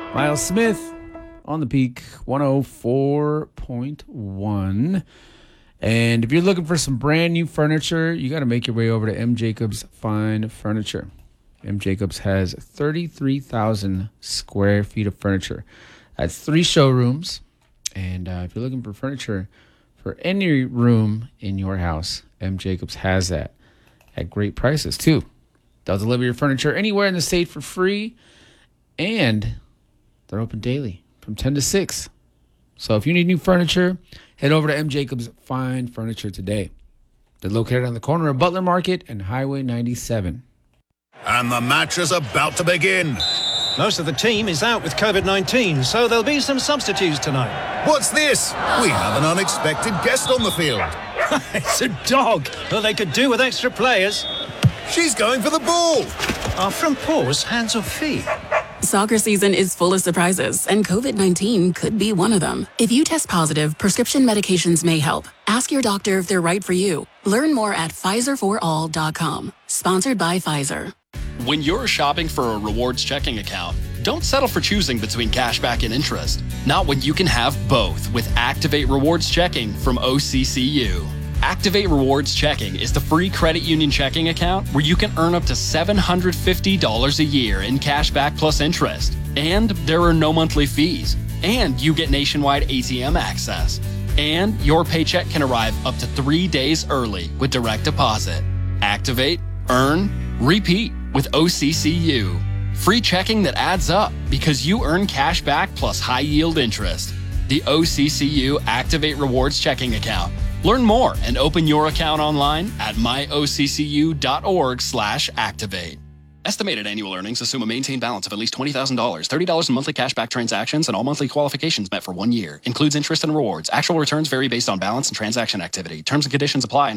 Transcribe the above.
Miles Smith on the Peak 104.1. And if you're looking for some brand new furniture, you got to make your way over to M. Jacobs Fine Furniture. M. Jacobs has 33,000 square feet of furniture. That's 3 showrooms. And if you're looking for furniture for any room in your house, M. Jacobs has that at great prices, too. They'll deliver your furniture anywhere in the state for free. And they're open daily from 10 to 6. So if you need new furniture, head over to M. Jacobs Fine Furniture today. They're located on the corner of Butler Market and Highway 97. And the match is about to begin. Most of the team is out with COVID-19, so there'll be some substitutes tonight. What's this? We have an unexpected guest on the field. It's a dog. Well, they could do with extra players. She's going for the ball. Are front paws hands or feet? Soccer season is full of surprises, and COVID-19 could be one of them. If you test positive, prescription medications may help. Ask your doctor if they're right for you. Learn more at PfizerForAll.com. Sponsored by Pfizer. When you're shopping for a rewards checking account, don't settle for choosing between cashback and interest. Not when you can have both with Activate Rewards Checking from OCCU. Activate Rewards Checking is the free credit union checking account where you can earn up to $750 a year in cashback plus interest. And there are no monthly fees. And you get nationwide ATM access. And your paycheck can arrive up to 3 days early with direct deposit. Activate, earn, repeat with OCCU. Free checking that adds up because you earn cashback plus high yield interest. The OCCU Activate Rewards Checking Account. Learn more and open your account online at myoccu.org/activate. Estimated annual earnings assume a maintained balance of at least $20,000, $30 in monthly cashback transactions, and all monthly qualifications met for 1 year. Includes interest and rewards. Actual returns vary based on balance and transaction activity. Terms and conditions apply.